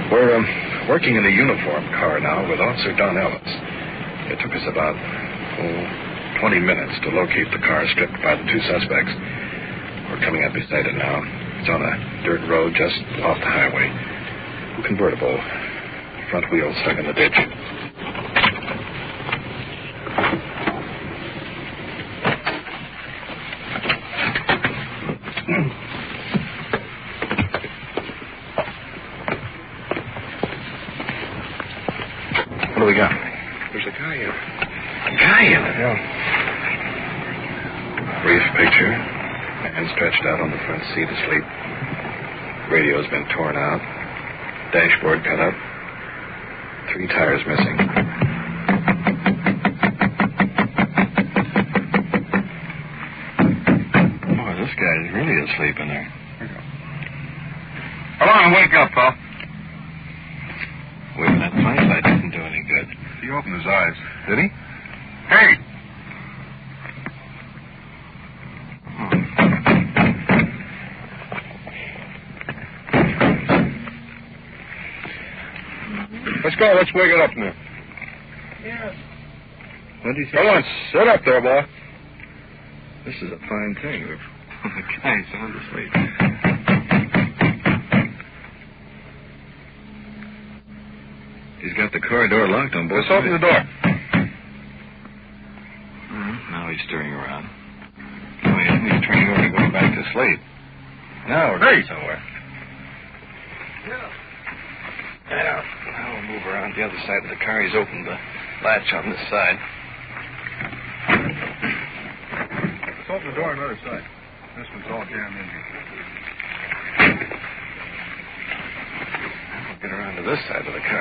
We're working in a uniform car now with Officer Don Ellis. It took us about 20 minutes to locate the car stripped by the two suspects. We're coming up beside it now. It's on a dirt road just off the highway. Convertible. Front wheel stuck in the ditch. What do we got? There's a guy in it. A guy in it? Yeah. Brief picture. Man stretched out on the front seat asleep. Radio's been torn out. Dashboard cut up. 3 tires missing. Boy, this guy's really asleep in there. Come on, wake up, pal. Waving that flashlight didn't do any good. He opened his eyes. Did he? Hey! Let's go. Let's wake it up now. Yes. What did you say? Come on, sit up there, boy. This is a fine thing. The guy's sound asleep. He's got the car door locked on both Let's open the door. Now he's stirring around. No, he isn't. He's turning over and going back to sleep. Now we're going somewhere. Yeah. Now we'll move around the other side of the car. He's opened the latch on this side. Let's open the door on the other side. This one's all jammed in here. We'll get around to this side of the car.